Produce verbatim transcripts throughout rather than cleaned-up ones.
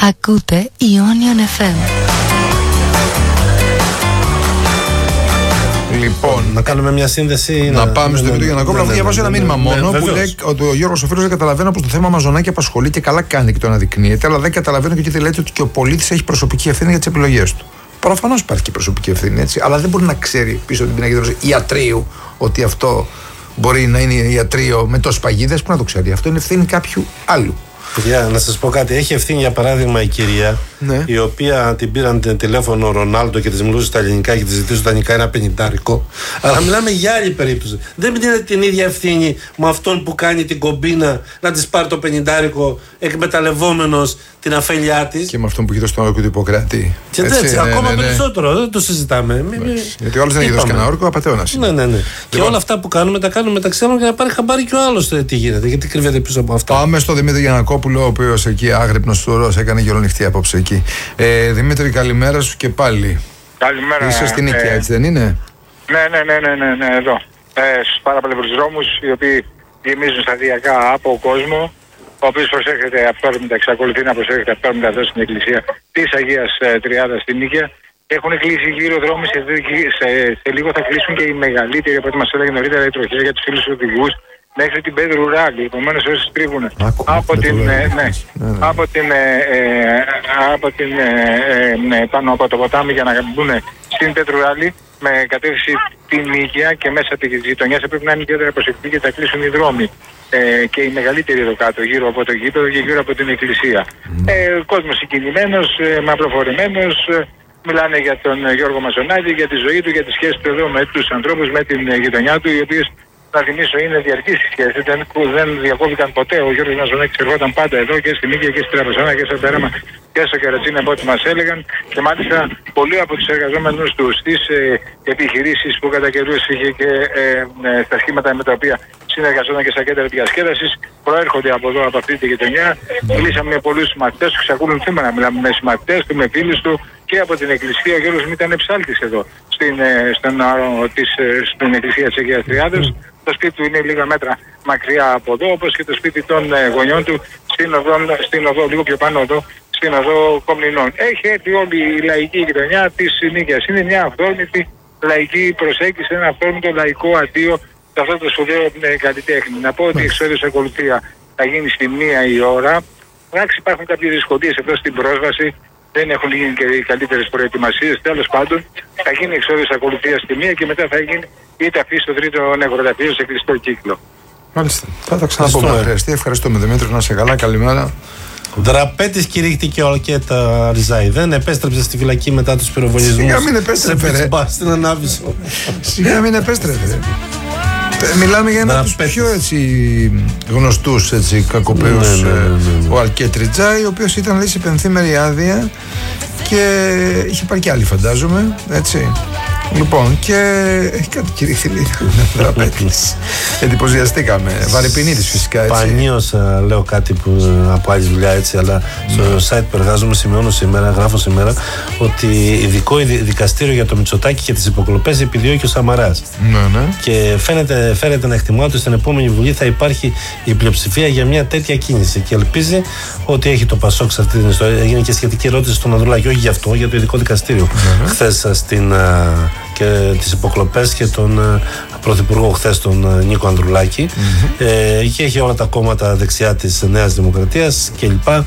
Ακούτε Ionian εφ εμ. Λοιπόν, να κάνουμε μια σύνδεση. Να, να πάμε ναι, στο Δημήτρη Γιαννακόπουλο. ναι, ναι, Διαβάζω ναι, ένα ναι, μήνυμα ναι, μόνο ναι, που λέει ότι ο Γιώργος Σοφύρος δεν καταλαβαίνω πως το θέμα Μαζονάκη απασχολεί και καλά κάνει και το αναδεικνύεται, αλλά δεν καταλαβαίνω και γιατί λέτε ότι και ο πολίτης έχει προσωπική ευθύνη για τις επιλογές του. Προφανώς υπάρχει και προσωπική ευθύνη, έτσι, αλλά δεν μπορεί να ξέρει πίσω από την πινακίδα ιατρείου ότι αυτό μπορεί να είναι ιατρείο με τόσες παγίδες. Πού να το ξέρει, αυτό είναι ευθύνη κάποιου άλλου. Παιδιά, να σας πω κάτι. Έχει ευθύνη για παράδειγμα η κυρία, ναι, η οποία την πήραν τηλέφωνο ο Ρονάλντο και της μιλούσε στα ελληνικά και της ζητούσε στα ελληνικά ένα πενηντάρικο. Αλλά μιλάμε για άλλη περίπτωση. Δεν δίνετε την ίδια ευθύνη με αυτόν που κάνει την κομπίνα να της πάρει το πενηντάρικο εκμεταλλευόμενος την αφέλειά της. Και με αυτόν που έχει δώσει τον όρκο του Ιπποκράτη. Και έτσι, έτσι, ναι, ακόμα ναι, ναι, περισσότερο. Δεν το συζητάμε. Μη, μη... Γιατί ο άλλος δεν έχει δώσει κανένα όρκο, απατεώνας. Ναι, ναι, ναι. Λοιπόν, και όλα αυτά που κάνουμε τα κάνουμε μεταξύ μας για να πάρει χαμπάρι και ο άλλος τι γίνεται. Γιατί κρύβεται πίσω από αυτά. Πάμε στο Δημήτρη Γιαννακόπουλο, ο οποίος εκεί άγρυπνος τουρός έκανε γερονυχτή απόψε εκεί. Ε, Δημήτρη, καλημέρα σου και πάλι. Καλημέρα. Είσαι στην Νίκαια, ε, έτσι δεν είναι? Ναι, ναι, ναι, ναι, ναι, ναι εδώ. Ε, στους παραπλευρούς δρόμους, οι οποίοι γεμίζουν σταδιακά από κόσμο, ο οποίος προσέρχεται αυθόρμητα, εξακολουθεί να προσέρχεται αυθόρμητα εδώ στην εκκλησία της Αγίας ε, Τριάδας στην Νίκαια. Έχουν κλείσει γύρω δρόμοι, σε, σε, σε λίγο θα κλείσουν και οι μεγαλύτεροι, από ό,τι μας έλεγε νωρίτερα, η τροχιά για τους φίλους οδηγούς, μέχρι την Πέδρου Ράγκλη. Επομένως όσοι τρίβουν από την, ναι, ναι, από την, ε, ε, από την ε, ε, πάνω από το ποτάμι για να μπουν στην Πέδρου Ράγκλη με κατεύθυνση την Νίκαια και μέσα τη γειτονιά θα πρέπει να είναι ιδιαίτερα προσεκτικοί και θα κλείσουν οι δρόμοι. Ε, και οι μεγαλύτεροι εδώ κάτω, γύρω από το γήπεδο και γύρω από την εκκλησία. Mm. Ε, ο κόσμος συγκινημένος, ε, μαυροφορεμένος, ε, μιλάνε για τον Γιώργο Μαζονάκη, για τη ζωή του, για τη σχέση του εδώ με τους ανθρώπους, με την ε, γειτονιά του, οι οποίες, να θυμίσω, είναι διαρκής η σχέση. Δεν, δεν διακόπηκαν ποτέ. Ο Γιώργος Μαζονάκης ερχόταν πάντα εδώ και στην Νίκαια και στην Τραπεζόνα και στο Πέραμα και στο Κερατσίνη, από ό,τι μας έλεγαν. Και μάλιστα πολλοί από τους εργαζόμενους του στις ε, επιχειρήσεις που κατά καιρούς είχε και ε, ε, στα σχήματα με τα οποία συνεργαζόταν και στα κέντρα διασκέδασης, προέρχονται από εδώ, από αυτή τη γειτονιά. Μιλήσαμε με πολλούς συμμαθητές, εξακολουθούμε να μιλάμε με συμμαθητές του, με φίλους του και από την εκκλησία. Ο Γιώργος μου ήταν ψάλτης εδώ στην, στην, της, στην εκκλησία της Αγίας Τριάδας. Το σπίτι του είναι λίγα μέτρα μακριά από εδώ, όπως και το σπίτι των γονιών του στην οδό, στην οδό λίγο πιο πάνω εδώ, στην οδό Κομνηνών. Έχει έρθει όλη η λαϊκή γειτονιά της Νίκαιας. Είναι μια αυθόρμητη λαϊκή προσέγγιση, ένα αυθόρμητο λαϊκό αντίο σε αυτό το σπουδαίο καλλιτέχνη. Να πω ότι η εξόδιος ακολουθία θα γίνει στη μία η ώρα. Εντάξει, υπάρχουν κάποιες δυσκολίες εδώ στην πρόσβαση. Δεν έχουν γίνει και οι καλύτερες προετοιμασίες. Τέλος πάντων, θα γίνει εξόδιος ακολουθία στη μία και μετά θα γίνει η ταφή στο τρίτο νεκροταφείο σε κλειστό κύκλο. Μάλιστα. Θα τα ξαναπούμε. Χρειαστεί. Ευχαριστούμε, Δημήτρη. Να είσαι καλά. Καλημέρα. Δραπέτης κηρύχτηκε όλο και τα Ριζάη. Δεν επέστρεψε στη φυλακή μετά τους πυροβολισμούς. Σιγά μην επέστρεψε. Στην Ανάβησο. Σιγά μην επέστρεψε. Μιλάμε για ένα από τους πιο έτσι, γνωστούς έτσι, κακοποιούς, ναι, ναι, ναι, ναι. ο Αλκέτ Ριτζάη, ο οποίος ήταν λέει, σε πενθήμερη άδεια και είχε πάρει και άλλη φαντάζομαι, έτσι. Λοιπόν, και έχει κάτι κηρύχθη λίγο Δραπέτης. Εντυπωσιαστήκαμε. Βαρυπινίτης φυσικά, έτσι. Σπανίως λέω κάτι που, από άλλη δουλειά, έτσι, αλλά ναι. στο site που εργάζομαι σημειώνω σήμερα, γράφω σήμερα, ότι ειδικό δικαστήριο για το Μητσοτάκη και τις υποκλοπές επιδιώκει ο Σαμαράς. Ναι, ναι. Και φαίνεται, φαίνεται να εκτιμά ότι στην επόμενη Βουλή θα υπάρχει η πλειοψηφία για μια τέτοια κίνηση. Και ελπίζει ότι έχει το Πασόκ σε αυτή την ιστορία. Έγινε και σχετική ερώτηση στον Ανδρουλάκη, όχι γι' αυτό, για το ειδικό δικαστήριο. Ναι, ναι. Χθες στην. Και τις υποκλοπές και τον Πρωθυπουργό χθες τον Νίκο Ανδρουλάκη mm-hmm. ε, και έχει όλα τα κόμματα δεξιά της Νέας Δημοκρατίας κλπ. Mm-hmm.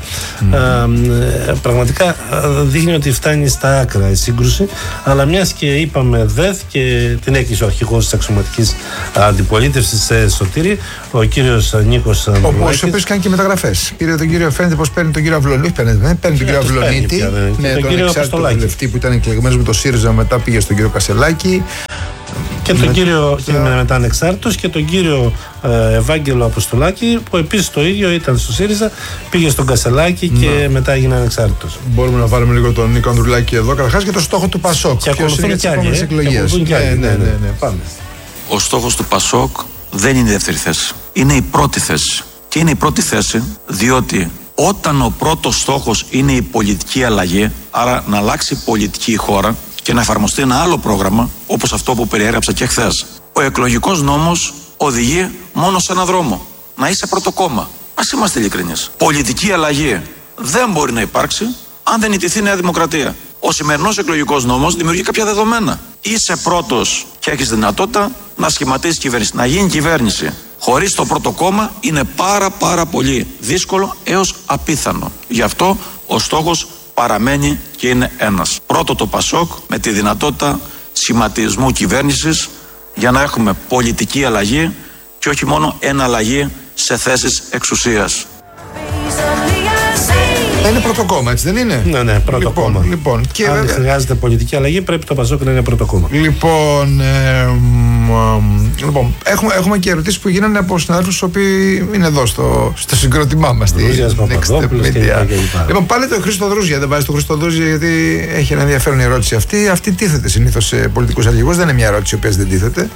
Ε, πραγματικά δείχνει ότι φτάνει στα άκρα η σύγκρουση, αλλά μιας και είπαμε ΔΕΘ και την έκλεισε ο αρχηγός της αξιωματικής αντιπολίτευσης σε Σωτήρη, ο κύριος Νίκος Ανδρουλάκης. Όπως ο οποίος κάνει και μεταγραφές. Πήρε τον κύριο, φαίνεται πως παίρνει τον κύριο Αυλονίτη, παίρνει, παίρνει τον κύριο Αυλονίτη, ναι, τον, τον εξάρτητο βουλευτή που ήταν εκλεγμένος με το ΣΥΡΙΖΑ, μετά πήγε στον κύριο Κασελάκη. Και τον με, κύριο και με, μετά ανεξάρτητος και τον κύριο ε, Ευάγγελο Αποστολάκη που επίσης το ίδιο ήταν στο ΣΥΡΙΖΑ, πήγε στον Κασελάκη και ναι. μετά έγινε ανεξάρτητος. Μπορούμε να βάλουμε λίγο τον Νίκο Ανδρουλάκη εδώ, καταρχάς και το στόχο του Πασόκ. Και ακολουθούν και άλλοι. Ναι, ναι, ναι, ναι, πάμε. Ο στόχος του Πασόκ δεν είναι η δεύτερη θέση. Είναι η πρώτη θέση. Και είναι η πρώτη θέση διότι όταν ο πρώτος στόχος είναι η πολιτική αλλαγή, άρα να αλλάξει η πολιτική η χώρα, και να εφαρμοστεί ένα άλλο πρόγραμμα, όπως αυτό που περιέγραψα και χθες. Ο εκλογικός νόμος οδηγεί μόνο σε έναν δρόμο. Να είσαι πρώτο κόμμα. Ας είμαστε ειλικρινείς. Πολιτική αλλαγή δεν μπορεί να υπάρξει αν δεν ιτηθεί η Νέα Δημοκρατία. Ο σημερινός εκλογικός νόμος δημιουργεί κάποια δεδομένα. Είσαι πρώτος και έχεις δυνατότητα να σχηματίσεις κυβέρνηση. Να γίνει κυβέρνηση χωρίς το πρώτο κόμμα είναι πάρα πάρα πολύ δύσκολο έως απίθανο. Γι' αυτό ο στόχος παραμένει και είναι ένας. Πρώτο το Πασόκ με τη δυνατότητα σχηματισμού κυβέρνησης για να έχουμε πολιτική αλλαγή και όχι μόνο εναλλαγή σε θέσεις εξουσίας. Είναι πρώτο κόμμα, έτσι δεν είναι? Ναι, ναι, πρώτο λοιπόν, κόμμα. Λοιπόν, και αν βέβαια... χρειάζεται πολιτική αλλαγή, πρέπει το Πασόκ να είναι πρώτο κόμμα. Λοιπόν, ε, μ, λοιπόν έχουμε, έχουμε και ερωτήσεις που γίνανε από συναδέλφους οι οποίοι είναι εδώ στο, στο συγκρότημά μας. Λοιπόν, πάλι το Χρήστο Δρούζια. Δεν βάζει το Χρήστο Δρούζια γιατί έχει ένα ενδιαφέρον η ερώτηση αυτή. Αυτή τίθεται συνήθως σε πολιτικούς αρχηγούς. Δεν είναι μια ερώτηση η οποία δεν τίθεται.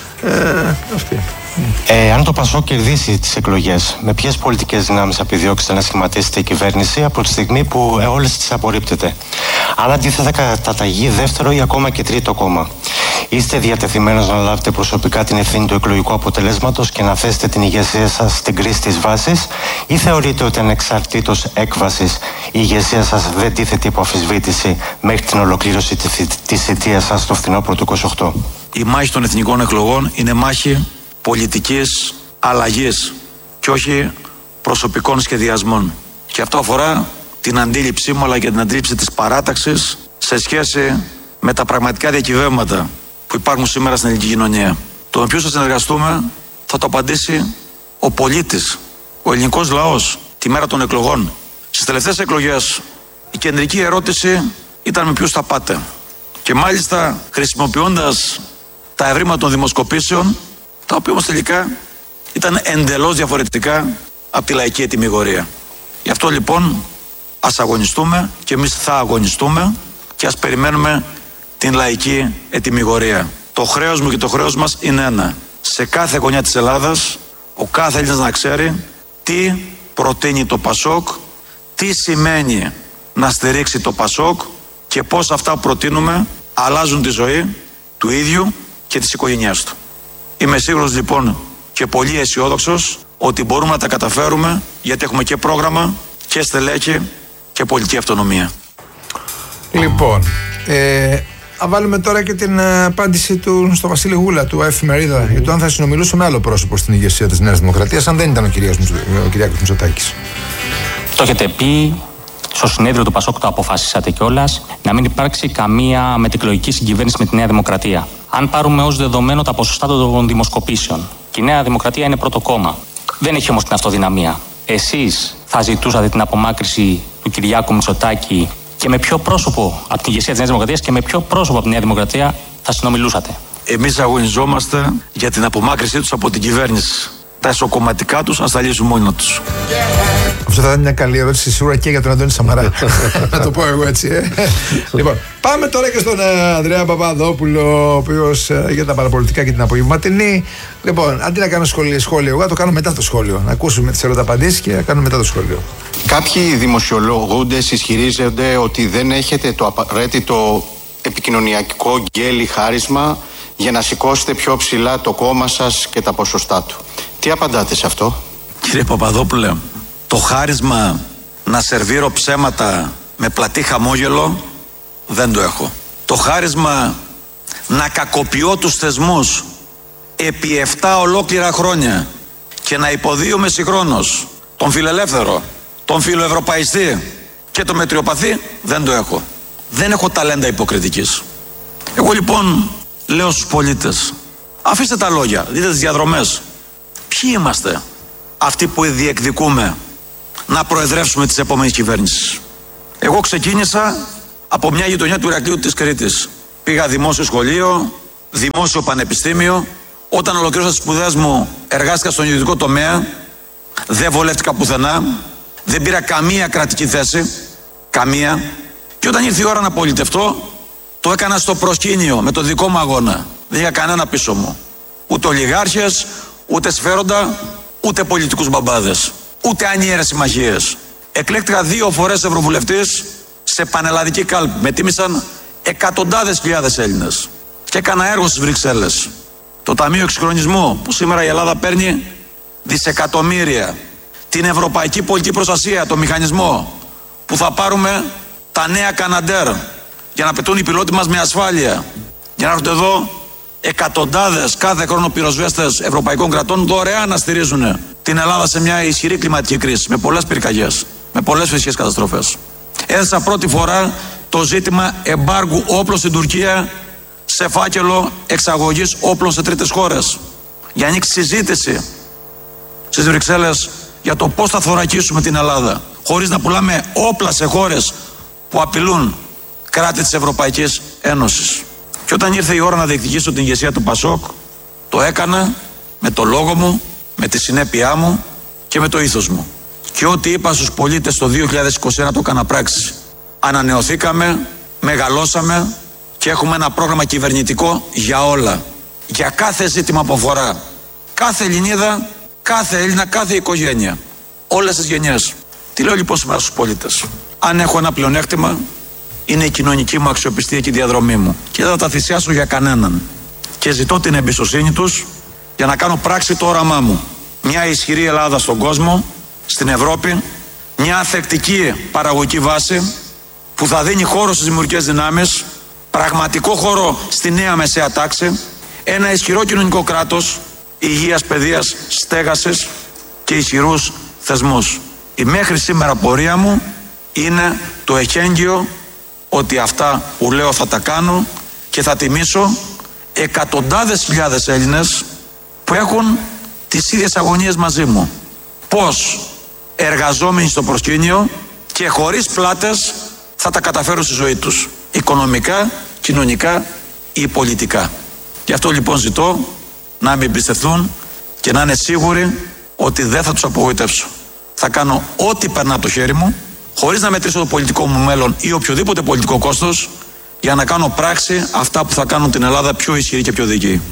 Ε, αυτή. Ε, αν το Πασόκ κερδίσει τις εκλογές, με ποιες πολιτικές δυνάμεις επιδιώξετε να σχηματίσετε η κυβέρνηση από τη στιγμή που ε, όλες τις απορρίπτετε? Αν αντίθετα καταταγεί δεύτερο ή ακόμα και τρίτο κόμμα, είστε διατεθειμένος να λάβετε προσωπικά την ευθύνη του εκλογικού αποτελέσματος και να θέσετε την ηγεσία σας στην κρίση της βάσης, ή θεωρείτε ότι ανεξαρτήτως έκβασης η ηγεσία σας δεν τίθεται υπό αμφισβήτηση μέχρι την ολοκλήρωση της θητείας σας το φθινόπωρο του είκοσι οκτώ? Η μάχη των εθνικών εκλογών είναι μάχη πολιτικής αλλαγής και όχι προσωπικών σχεδιασμών. Και αυτό αφορά την αντίληψή μου αλλά και την αντίληψη της παράταξης σε σχέση με τα πραγματικά διακυβεύματα που υπάρχουν σήμερα στην ελληνική κοινωνία. Το με ποιους θα συνεργαστούμε θα το απαντήσει ο πολίτης, ο ελληνικός λαός, τη μέρα των εκλογών. Στις τελευταίες εκλογές η κεντρική ερώτηση ήταν με ποιους θα πάτε. Και μάλιστα χρησιμοποιώντας τα ευρήματα των δημοσκοπήσεων, τα οποία όμως τελικά ήταν εντελώς διαφορετικά από τη λαϊκή ετυμηγορία. Γι' αυτό λοιπόν ας αγωνιστούμε και εμείς θα αγωνιστούμε και ας περιμένουμε την λαϊκή ετυμηγορία. Το χρέος μου και το χρέος μας είναι ένα. Σε κάθε γωνιά της Ελλάδας ο κάθε Έλληνας να ξέρει τι προτείνει το Πασόκ, τι σημαίνει να στηρίξει το Πασόκ και πώς αυτά που προτείνουμε αλλάζουν τη ζωή του ίδιου και της οικογένειάς του. Είμαι σίγουρος λοιπόν και πολύ αισιόδοξος ότι μπορούμε να τα καταφέρουμε, γιατί έχουμε και πρόγραμμα και στελέχη και πολιτική αυτονομία. Λοιπόν, ε, θα βάλουμε τώρα και την απάντηση του στο Βασίλη Γούλα του Εφημερίδα mm-hmm. για το αν θα συνομιλούσε με άλλο πρόσωπο στην ηγεσία της Νέας Δημοκρατίας, αν δεν ήταν ο, ο Κυριάκος Μητσοτάκης. Το έχετε πει. Στο συνέδριο του Πασόκ το αποφασίσατε κιόλας να μην υπάρξει καμία μετεκλογική συγκυβέρνηση με τη Νέα Δημοκρατία. Αν πάρουμε ως δεδομένο τα ποσοστά των δημοσκοπήσεων, και η Νέα Δημοκρατία είναι πρώτο κόμμα. Δεν έχει όμως την αυτοδυναμία. Εσείς θα ζητούσατε την απομάκρυνση του Κυριάκου Μητσοτάκη και με ποιο πρόσωπο από την ηγεσία της Νέας Δημοκρατίας και με ποιο πρόσωπο από τη Νέα Δημοκρατία θα συνομιλούσατε? Εμείς αγωνιζόμαστε για την απομάκρυνσή τους από την κυβέρνηση. Τα εσωκομματικά τους ας τα λύσουν μόνοι τους. Αυτό θα ήταν μια καλή ερώτηση σίγουρα και για τον Αντώνη Σαμαρά. Να το πω εγώ έτσι. Ε. Λοιπόν, πάμε τώρα και στον uh, Ανδρέα Παπαδόπουλο, ο οποίος uh, για τα παραπολιτικά και την απογευματινή. Λοιπόν, αντί να κάνω σχόλιο, σχόλιο εγώ θα το κάνω μετά το σχόλιο. Να ακούσουμε τις ερωταπαντήσεις και να κάνουμε μετά το σχόλιο. Κάποιοι δημοσιολογούντες ισχυρίζονται ότι δεν έχετε το απαραίτητο επικοινωνιακό γκέλι χάρισμα για να σηκώσετε πιο ψηλά το κόμμα σας και τα ποσοστά του. Τι απαντάτε σε αυτό? Κύριε Παπαδόπουλε, το χάρισμα να σερβίρω ψέματα με πλατή χαμόγελο δεν το έχω. Το χάρισμα να κακοποιώ τους θεσμούς επί εφτά ολόκληρα χρόνια και να υποδίωμαι συγχρόνως τον φιλελεύθερο, τον φιλοευρωπαϊστή και τον μετριοπαθή δεν το έχω. Δεν έχω ταλέντα υποκριτικής. Εγώ λοιπόν λέω στους πολίτες, αφήστε τα λόγια, δείτε τις διαδρομές. Ποιοι είμαστε αυτοί που διεκδικούμε να προεδρεύσουμε τις επόμενες κυβέρνησεις? Εγώ ξεκίνησα από μια γειτονιά του Ηρακλείου της Κρήτης. Πήγα δημόσιο σχολείο, δημόσιο πανεπιστήμιο. Όταν ολοκλήρωσα τις σπουδές μου εργάστηκα στον ιδιωτικό τομέα. Δεν βολεύτηκα πουθενά. Δεν πήρα καμία κρατική θέση. Καμία. Και όταν ήρθε η ώρα να πολιτευτώ, το έκανα στο προσκήνιο με το δικό μου αγώνα. Δεν είχα κανένα πίσω μου. Ούτε ολιγάρχες, ούτε σφαίροντα, ούτε πολιτικούς μπαμπάδες, ούτε ανιέρες συμμαχίες. Εκλέκτηκα δύο φορές ευρωβουλευτής σε πανελλαδική κάλπη. Με τίμησαν εκατοντάδες χιλιάδες Έλληνες. Και έκανα έργο στις Βρυξέλλες. Το Ταμείο Εξυγχρονισμού, που σήμερα η Ελλάδα παίρνει δισεκατομμύρια. Την Ευρωπαϊκή Πολιτική Προστασία, το μηχανισμό, που θα πάρουμε τα νέα Καναντέρ για να πετούν οι πιλότοι μας με ασφάλεια, για να έρχονται εδώ εκατοντάδες κάθε χρόνο πυροσβέστες ευρωπαϊκών κρατών δωρεάν να στηρίζουν την Ελλάδα σε μια ισχυρή κλιματική κρίση, με πολλές πυρκαγιές, με πολλές φυσικές καταστροφές. Έθεσα πρώτη φορά το ζήτημα εμπάργου όπλων στην Τουρκία σε φάκελο εξαγωγής όπλων σε τρίτες χώρες, για να ανοίξει συζήτηση στις Βρυξέλλες για το πώς θα θωρακίσουμε την Ελλάδα, χωρίς να πουλάμε όπλα σε χώρες που απειλούν κράτη της Ευρωπαϊκής Ένωσης. Και όταν ήρθε η ώρα να διεκδικήσω την ηγεσία του Πασόκ, το έκανα με το λόγο μου, με τη συνέπειά μου και με το ήθος μου. Και ό,τι είπα στους πολίτες το δύο χιλιάδες είκοσι ένα το έκανα πράξη. Ανανεωθήκαμε, μεγαλώσαμε και έχουμε ένα πρόγραμμα κυβερνητικό για όλα. Για κάθε ζήτημα που αφορά κάθε Ελληνίδα, κάθε Έλληνα, κάθε οικογένεια. Όλες τις γενιές. Τι λέω λοιπόν σήμερα στους πολίτες? Αν έχω ένα πλεονέκτημα, είναι η κοινωνική μου αξιοπιστία και η διαδρομή μου. Και δεν θα τα θυσιάσω για κανέναν. Και ζητώ την εμπιστοσύνη τους για να κάνω πράξη το όραμά μου. Μια ισχυρή Ελλάδα στον κόσμο, στην Ευρώπη, μια ανθεκτική παραγωγική βάση που θα δίνει χώρο στις δημιουργικές δυνάμεις, πραγματικό χώρο στη νέα μεσαία τάξη, ένα ισχυρό κοινωνικό κράτος, υγείας, παιδείας, στέγασης και ισχυρούς θεσμούς. Η μέχρι σήμερα πορεία μου είναι το εχέγγυο ότι αυτά που λέω θα τα κάνω και θα τιμήσω εκατοντάδες χιλιάδες Έλληνες που έχουν τις ίδιες αγωνίες μαζί μου. Πώς εργαζόμενοι στο προσκήνιο και χωρίς πλάτες θα τα καταφέρουν στη ζωή τους, οικονομικά, κοινωνικά ή πολιτικά. Γι' αυτό λοιπόν ζητώ να με εμπιστευτούν και να είναι σίγουροι ότι δεν θα τους απογοητεύσω. Θα κάνω ό,τι περνά από το χέρι μου, χωρίς να μετρήσω το πολιτικό μου μέλλον ή οποιοδήποτε πολιτικό κόστος, για να κάνω πράξη αυτά που θα κάνουν την Ελλάδα πιο ισχυρή και πιο δίκαιη.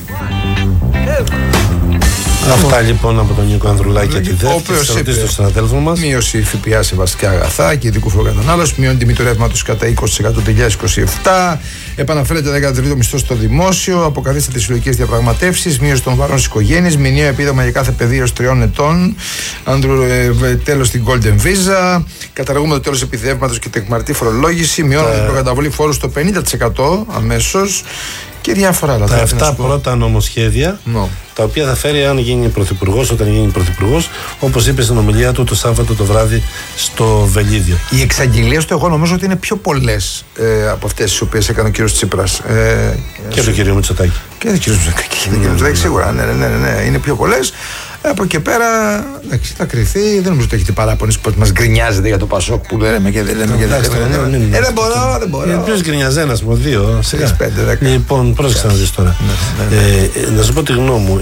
Αυτά λοιπόν από τον Νίκο Ανδρουλάκη και τη δεύτερη ερωτήση των συναδέλφων μας. Μείωση ΦΠΑ σε βασικά αγαθά και ειδικού φοροκατανάλωση, μειώνει τιμή του ρεύματος κατά είκοσι τοις εκατό το δύο χιλιάδες είκοσι επτά, επαναφέρεται δέκατο τρίτο μισθό στο δημόσιο, αποκαθίσταται τις συλλογικές διαπραγματεύσεις, μείωση των βαρών στις οικογένειες, μηνιαίο επίδομα για κάθε παιδί έως τριών ετών, τέλος στην Golden Visa, καταργούμε το τέλος επιδεύματος και τεκμαρτή φορολόγηση, μειώνουμε την προκαταβολή φόρου στο πενήντα τοις εκατό αμέσως. Και διάφορα άλλα. Τα εφτά πρώτα νομοσχέδια, no. τα οποία θα φέρει αν γίνει πρωθυπουργός, όταν γίνει πρωθυπουργός, όπως είπε στην ομιλία του το Σάββατο το βράδυ στο Βελίδιο. Οι εξαγγελίες του, εγώ νομίζω ότι είναι πιο πολλές ε, από αυτές τις οποίες έκανε ο κύριος Τσίπρας. Ε, και του κύριου Μητσοτάκη. Και του κύριου Μητσοτάκη. Και του κύριου Μητσοτάκη, σίγουρα. Ναι, ναι, ναι, ναι, είναι πιο πολλές. Από εκεί πέρα, εντάξει, θα κρυθεί. Δεν νομίζω ότι έχετε παράπονες που μας γκρινιάζετε για το Πασόκ που λέμε και δεν λέμε και δεν λέμε. Ε, δεν μπορώ, δεν μπορώ. Ποιος γκρινιάζει, ένας από δύο. Σιγά πέντε, δέκα. Λοιπόν, πρόσεξε να δεις τώρα. Να σου πω τη γνώμη μου.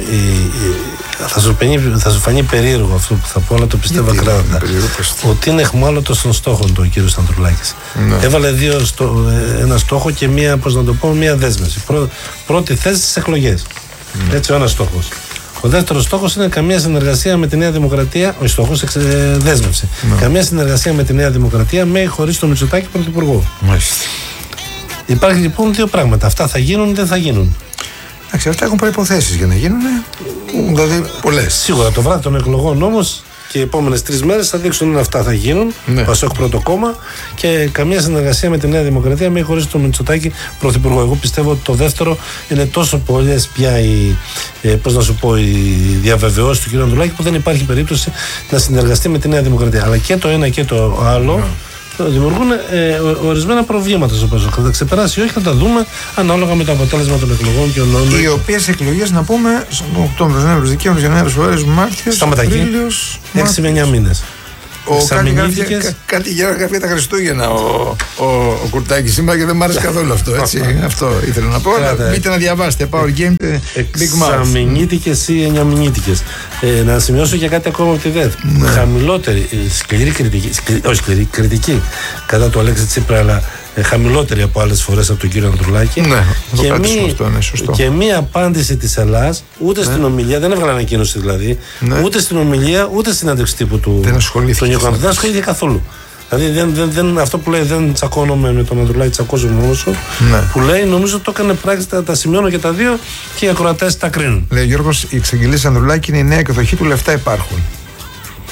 Θα σου φανεί περίεργο αυτό που θα πω, αλλά το πιστεύω ακράδαντα. Ότι είναι εχμάλωτος των στόχων του ο κύριος Ανδρουλάκης. Έβαλε δύο, ένα στόχο και μία, πώς να το πω, μία δέσμευση. Πρώτη θέση στις εκλογές. Έτσι, ο ένας στόχος. Ο δεύτερος στόχος είναι καμία συνεργασία με τη Νέα Δημοκρατία, ο στόχος εξ, ε, δέσμευση. No. Καμία συνεργασία με τη Νέα Δημοκρατία με ή χωρίς τον Μητσοτάκη πρωθυπουργό. Μάλιστα. Υπάρχει λοιπόν δύο πράγματα. Αυτά θα γίνουν ή δεν θα γίνουν. Εντάξει, αυτά έχουν προϋποθέσεις για να γίνουν. Δηλαδή πολλές. Σίγουρα το βράδυ των εκλογών όμως και οι επόμενες τρεις μέρες θα δείξουν αν αυτά θα γίνουν. Ναι. Πασόκ πρώτο κόμμα και καμία συνεργασία με τη Νέα Δημοκρατία με ή χωρίς τον Μητσοτάκη πρωθυπουργό. Εγώ πιστεύω ότι το δεύτερο είναι τόσο πολλές πια οι, ε, πώς να σου πω, οι διαβεβαιώσεις του κ. Ανδρουλάκη που δεν υπάρχει περίπτωση να συνεργαστεί με τη Νέα Δημοκρατία. Αλλά και το ένα και το άλλο. Ναι. Δημιουργούν ε, ορισμένα προβλήματα στο Πασόκ. Θα τα ξεπεράσει ή όχι, θα τα δούμε ανάλογα με το αποτέλεσμα των εκλογών και όλων. Οι οποίες εκλογές, να πούμε, Οκτώβριος, Νοέμβριος, Δεκέμβριος, Ιανουάριος, Φεβρουάριος, Μάρτιος, Απρίλιος. έξι με εννιά μήνες. Ο κάτι, γράφει, κάτι γράφει τα Χριστούγεννα ο, ο, ο Κουρτάκης σήμερα και δεν μ' άρεσε καθόλου αυτό. Έτσι. Αυτό ήθελα να πω. Μπείτε να διαβάσετε. Power Game, Big Mouth. Εξαμηνίτικες ή εννιαμηνίτικες. Ε, να σημειώσω και κάτι ακόμα από τη ΔΕΔ. Ναι. Χαμηλότερη, σκληρή κριτική, σκληρή, όχι σκληρή, κριτική κατά του Αλέξη Τσίπρα, αλλά ε, χαμηλότερη από άλλες φορές από τον κύριο Ανδρουλάκη. Ναι, και, μη, αυτό, ναι, σωστό. Και μία απάντηση της Ελλάς, ούτε ναι. στην ομιλία, δεν έβγαλε ανακοίνωση δηλαδή, ναι. ούτε στην ομιλία, ούτε στην συνέντευξη τύπου του δεν ασχολήθηκε. Δεν ασχολήθηκε καθόλου. Δηλαδή δεν, δεν, δεν, αυτό που λέει δεν τσακώνομαι με τον Ανδρουλάκη, τσακώζομαι μόνος σου. Ναι. Που λέει, νομίζω το έκανε πράξη, τα, τα σημειώνω και τα δύο και οι ακροατές τα κρίνουν. Λέει ο Γιώργος, η εξαγγελία Ανδρουλάκη είναι η νέα εκδοχή του Λεφτά Υπάρχουν.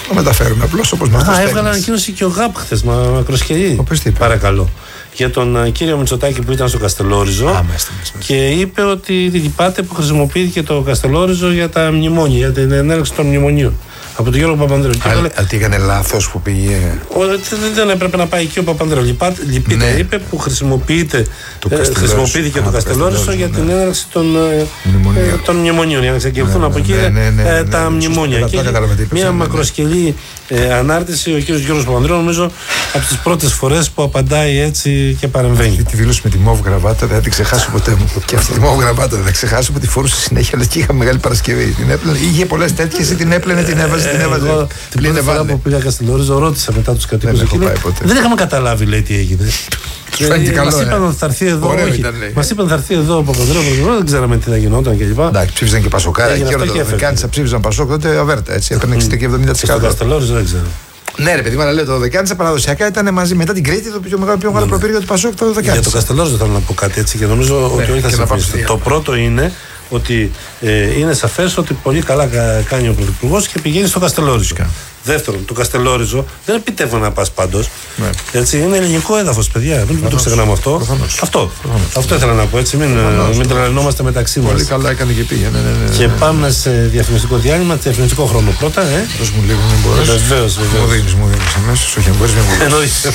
Το μεταφέρουμε απλώς όπως μας το Α, στέλνεις. έβγαλε ανακοίνωση και ο ΓΑΠ χθες, μα μακροσκελή. Όπως τι είπε. Παρακαλώ. Για τον uh, κύριο Μητσοτάκη που ήταν στο Καστελόριζο. Α, μάλιστα, μάλιστα. Και είπε ότι λυπάται που χρησιμοποιήθηκε το Καστελόριζο για τα μνημόνια, για την ενέργεια των μνημονίων. Από τον Γιώργο Παπανδρέου. Αλλά τι έκανε λάθος που πήγε. Δεν έπρεπε να πάει εκεί ο Παπανδρέου. Λυπείται, Ναι. είπε που χρησιμοποιείται, Το ε, Καστελόριζο. χρησιμοποιήθηκε Α, το το Καστελόριζο Καστελόριζο, για ναι. την έναρξη των ε, Μνημονίων. ε, των μνημονίων. Για να ξεκινηθούν Ναι, από ναι, εκεί ναι, ναι, ναι, ε, ναι, τα ναι, μνημόνια. σωστά, Και κατάλαβα τι είπες, μια ναι, ναι. μακροσκελή ε, ανάρτηση ο κ. Γιώργος Παπανδρέου, νομίζω από τις πρώτες φορές που απαντάει έτσι και παρεμβαίνει. Αυτή τη δήλωση με τη μόβ γραβάτα δεν θα την ξεχάσω ποτέ μου. Και αυτή τη μόβ γραβάτα δεν θα ξεχάσω που τη φορούσε συνέχεια. Αλλά και είχα μεγάλη Παρασκευή. Την έπλαινε, είχε πολλές τέτοιες ή την έπλαινε, την έβαζε, την έβαζε. Εγώ την πρώτη φορά που πήγα Καστελόριζο ρώτησα μετά τους κατοίκους έχω εκεί. πάει ποτέ. Δεν είχαμε καταλάβει, λέει, τι έγινε. Τους φαίνεται καλό, Μας ε. είπαν ότι θα έρθει εδώ. Ωραίο όχι. ήταν, λέει. Μας είπαν ότι θα έρθει εδώ ο Παπανδρέου, δεν ξέραμε τι θα γινόταν κλπ. Εντάξει, ψήφισαν και Πασοκάρα. Έγινε Και αυτό όλα και τα έφευγε. Δεκάνησα ψήφισαν Πασόκ, τότε αβέρτα. Έτσι, έπαιρνε εξήντα και εβδομήντα τοις Στο εκατό. Καστελόριζο δεν ξέρω. Ναι, ρε παιδί μου, αλλά λέω το Δεκάνησα παραδοσιακά ήταν μαζί μετά την Κρήτη το πιο μεγάλο, πιο μεγάλο προπύργιο του Πασόκ το Για το Δεκάνησα. Καστελόριζο θέλω να πω κάτι έτσι και νομίζω ότι όλοι θα και να πάμε συμφωνήσετε. στη Το πρώτο είναι ότι ε, είναι σαφές ότι πολύ καλά κα- κάνει ο Πρωθυπουργός και πηγαίνει στο Καστελόριζο. Δεύτερον, το Καστελόριζο δεν επιτεύγουν να πας πάντως. Ναι. Έτσι, είναι ελληνικό έδαφος, παιδιά. Δεν μην το ξεχνάμε αυτό. Προφανώς. Αυτό. Αυτό ήθελα να πω. Έτσι, μην, μην τρελαινόμαστε μεταξύ μας. Πολύ καλά έκανε και πήγε. Ναι, ναι, ναι, ναι. Και πάμε σε διαφημιστικό διάλειμμα, διαφημιστικό χρόνο πρώτα. Ε. Δώσ' μου λίγο, μην μπορείς. Βεβαίως, Μου βεβαίως. δίνεις, μου δίνεις αμέσως. Όχι, αν μπορείς, μην μου δίνεις. Εννοείται.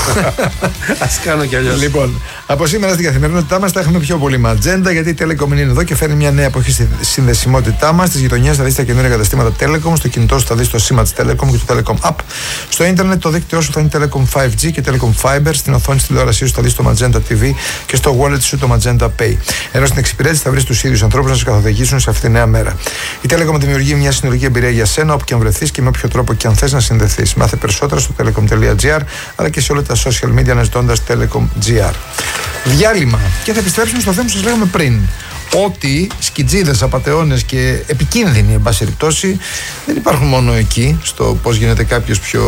Ας κάνω κι αλλιώς. Λοιπόν, από σήμερα στην καθημερινότητά μα θα έχουμε πιο πολύ ματζέντα γιατί η Telecom είναι εδώ και φέρνει μια νέα εποχή στη συνδεσιμότητά μα. Στι γειτονιέ θα δει τα καινούργια καταστήματα Telecom, στο κινητό σου θα δει το σήμα τη Telecom και το Telecom App. Στο ίντερνετ το δίκτυό σου θα είναι Telecom φάιβ τζι και Telecom Fiber. Στην οθόνη τη τηλεόρασή σου θα δει το Magenta τι βι και στο wallet σου το Magenta Pay. Ενώ στην εξυπηρέτηση θα βρει του ίδιου ανθρώπου να σε καθοδηγήσουν σε αυτή τη νέα μέρα. Η Telecom δημιουργεί μια συνολική εμπειρία για σένα όπου και αν βρεθεί και με όποιο τρόπο και αν θε να συνδεθεί. Μάθε περισσότερα στο telecom.gr αλλά και σε όλα τα social media αναζητώντα Telecom.gr. Διάλειμμα και θα επιστρέψουμε στο θέμα που σας λέγαμε πριν. Ότι σκιτζίδες, απατεώνες και επικίνδυνοι, εν πάση περιπτώσει, δεν υπάρχουν μόνο εκεί, στο πώς γίνεται κάποιος πιο.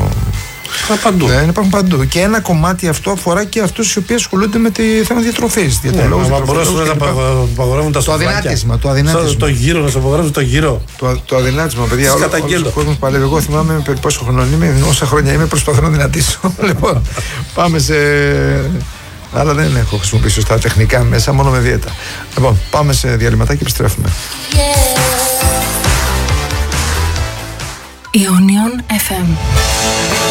Α, παντού. Ναι, υπάρχουν παντού. Και ένα κομμάτι αυτό αφορά και αυτούς οι οποίοι ασχολούνται με τη θέμα διατροφής. Ναι, διατρολόγους, μα διατροφολόγους μπορέσουν να κλπ. απαγο- απαγορεύουν τα Το σοφράκια. αδυνάτισμα, το αδυνάτισμα. Στο- Το γύρο, να σου απαγορεύουν το γύρο. Το, το αδυνάτισμα, παιδιά. Τις Όλο, όλος καταγγέλλω. ο κόσμος παλεύει. Εγώ θυμάμαι περί πόσο χρόνο είμαι, όσα χρόνια είμαι, προσπαθώ να δυνατήσω. Λοιπόν, πάμε σε. Αλλά δεν έχω χρησιμοποιήσει σωστά τεχνικά μέσα, μόνο με δίαιτα. Λοιπόν, πάμε σε διαλυματάκι και επιστρέφουμε. Ionion εφ εμ.